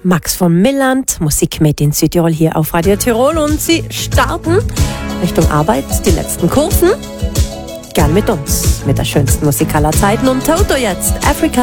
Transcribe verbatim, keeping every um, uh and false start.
Max von Milland, Musik made in Südtirol hier auf Radio Tirol, und Sie starten Richtung Arbeit, die letzten Kurven. Gern mit uns, mit der schönsten Musik aller Zeiten, und Toto jetzt, Africa.